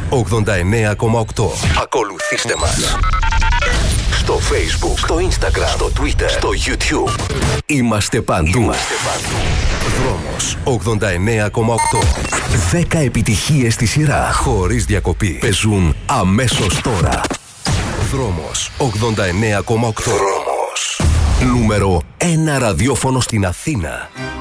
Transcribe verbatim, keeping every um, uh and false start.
ογδόντα εννέα κόμμα οκτώ. Ακολουθήστε μας στο Facebook, στο Instagram, στο Twitter, στο YouTube. Είμαστε παντού. Είμαστε παντού. Δρόμος ογδόντα εννέα κόμμα οκτώ. δέκα επιτυχίες στη σειρά, χωρίς διακοπή. Παίζουν αμέσως τώρα. Δρόμος ογδόντα εννέα κόμμα οκτώ. Δρόμος. Νούμερο ένα ραδιόφωνο στην Αθήνα.